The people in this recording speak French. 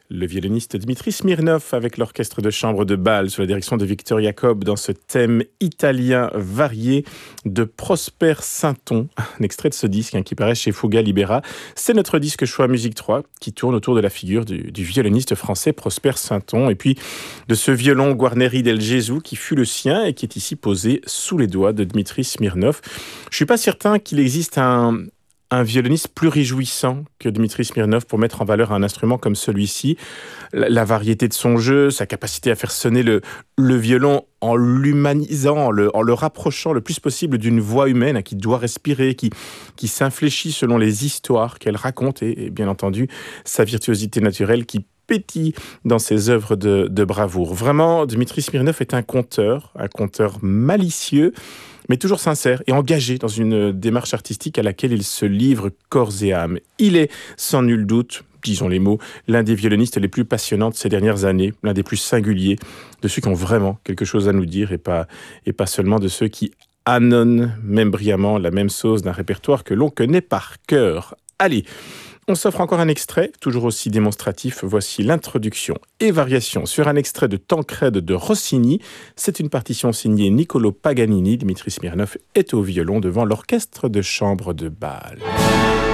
Le violoniste Dmitri Smirnov avec l'orchestre de chambre de Bâle sous la direction de Victor Jacob dans ce thème italien varié de Prosper Sainton, un extrait de ce disque qui paraît chez Fuga Libera. C'est notre disque choix Musique 3 qui tourne autour de la figure du violoniste français Prosper Sainton et puis de ce violon Guarneri del Gesù qui fut le sien et qui est ici posé sous les doigts de Dmitri Smirnov. Je ne suis pas certain qu'il existe un violoniste plus réjouissant que Dmitri Smirnov pour mettre en valeur un instrument comme celui-ci. La variété de son jeu, sa capacité à faire sonner le violon en l'humanisant, en le rapprochant le plus possible d'une voix humaine qui doit respirer, qui s'infléchit selon les histoires qu'elle raconte et bien entendu sa virtuosité naturelle qui pétille dans ses œuvres de bravoure. Vraiment, Dmitri Smirnov est un conteur malicieux, mais toujours sincère et engagé dans une démarche artistique à laquelle il se livre corps et âme. Il est, sans nul doute, disons les mots, l'un des violonistes les plus passionnants de ces dernières années, l'un des plus singuliers, de ceux qui ont vraiment quelque chose à nous dire et pas seulement de ceux qui ânonnent même brillamment la même sauce d'un répertoire que l'on connaît par cœur. Allez, on s'offre encore un extrait, toujours aussi démonstratif. Voici l'introduction et variation sur un extrait de Tancrède de Rossini. C'est une partition signée Niccolò Paganini. Dmitri Smirnov est au violon devant l'orchestre de chambre de Bâle.